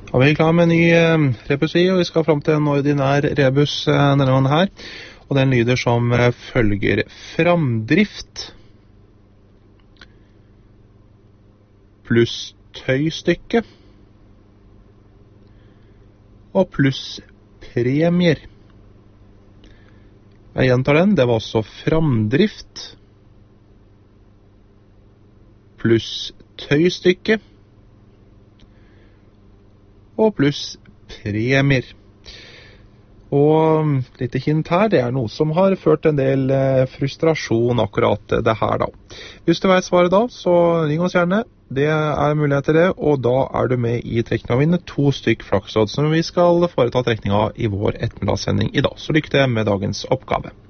Da er vi klar med en ny rebus i, og vi skal frem til en ordinær rebus denne gangen her. Og den lyder som følger: framdrift pluss tøystykke og pluss premier. Jeg gjentar den, det var altså framdrift pluss tøystykke og pluss premier. Og litt hint her, det er noe som har ført en del frustrasjon akkurat det her da. Hvis du vet svaret da, så ring oss gjerne. Det er muligheter det, og da er du med i trekning av vinne 2 stykk flakslodd som vi skal foreta trekning av i vår ettermiddagssending i dag. Så lykke til med dagens oppgave.